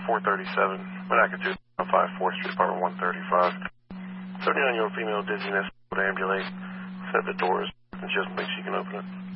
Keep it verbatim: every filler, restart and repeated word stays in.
four thirty-seven, Monaco two oh five, fourth Street, apartment one thirty-five. seventy-nine-year-old female dizziness would ambulate. Said the door is and she doesn't think she can open it.